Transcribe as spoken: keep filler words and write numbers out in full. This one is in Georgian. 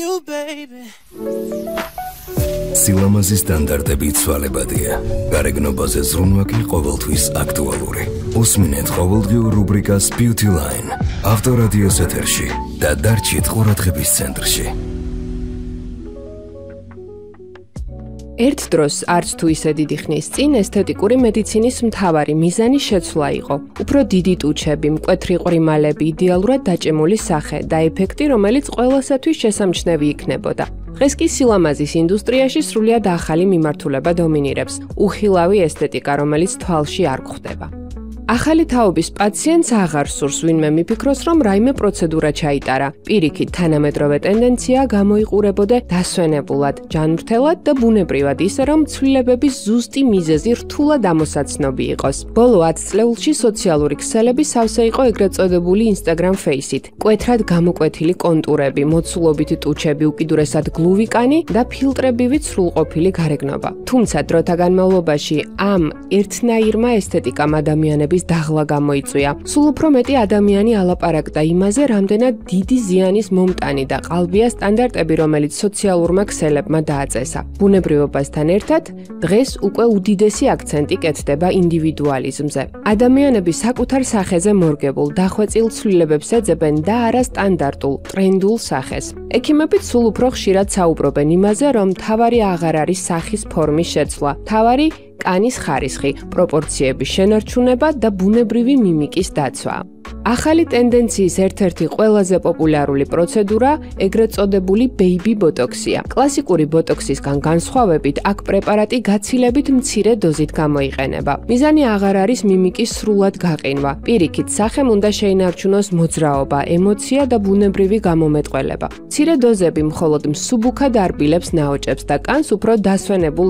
სილამაზის სტანდარტები ცვალებადია. გარეგნობაზე ზრუნვა კი ყოველთვის აქტუალური. უსმინეთ ყოველდღიურ რუბრიკას Beauty Line. ავტორადიოს ეთერში და დარჩით ყურადღების ცენტრში. ერთ დროს არც თუ ისე დიდი ხნის წინ ესთეტიკური მედიცინის მთავარი მიზანი შეცვლა იყო. უფრო დიდი ტუჩები, მკვეთრი ყვრიმალები, იდეალურად დაჭემული სახე და ეფექტი, რომელიც ყველასათვის შესამჩნევი იქნებოდა. დღეს კი სილამაზის ინდუსტრიაში სრულიად ახალი მიმართულება დომინირებს. უხილავი ესთეტიკა, რომელიც თვალში არ გვხვდება. ახალი თაობის პაციენტს აღარ სურს ვინმე მიფიქროს, რომ რაიმე პროცედურა ჩაიტარა. პირიქით, თანამედროვე ტენდენცია გამოიყურებოდა დასვენებულად, ჯანმრთელად და ბუნებრივად, ისე რომ ცვლილებების ზუსტი მიზეზი რთულად ამოსაცნობი იყოს. ბოლო ათ წლეულში სოციალური ქსელები სავსე იყო ეგრეთ წოდებული Instagram Face-ით. კვეთრად გამოკვეთილი კონტურები, მოცულობითი ტუჩები, უკიდურესად გლუვი კანი და ფილტრებივით სრულყოფილი გარეგნობა. თუმცა დროთა განმავლობაში ამ ერთნაირმა ესთეტიკამ ადამიანების დაღლა გამოიწვია. სულ უფრო მეტი ადამიანი ალაპარაკდა იმაზე, რამდენად დიდი ზიანის მომტანი და ყალბია სტანდარტები, რომელიც სოციალურმა ქსელებმა დააწესა. ბუნებრივობასთან ერთად, დღეს უკვე უდიდესი აქცენტი კეთდება ინდივიდუალიზმზე. ადამიანები საკუთარ სახეზე მორგებულ, დახვეწილ ცვლილებებს ეძებენ და არა სტანდარტულ, ტრენდულ სახეს. ექიმებიც სულ უფრო ხშირად საუბრობენ იმაზე, რომ მთავარი აღარ არის სახის ფორმის შეცვლა, მთავარი კანის ხარისხი, პროპორციების შენარჩუნება და ბუნებრივი მიმიკის დაცვა. ახალი ტენდენციის ერთ-ერთი ყველაზე პოპულარული პროცედურა ეგრეთ წოდებული ბეიბი ბოტოქსია. კლასიკური ბოტოქსისგან განსხვავებით, აქ პრეპარატი გაცილებით მცირე დოზით გამოიყენება. მიზანი აღარ არის მიმიკის სრულად გაყინვა. პირიქით, სახემ უნდა შეინარჩუნოს მოძრაობა, ემოცია და ბუნებრივი გამომეტყველება. მცირე დოზები მხოლოდ მსუბუქად არბილებს ნაოჭებს და კანს უფრო დასვენებულ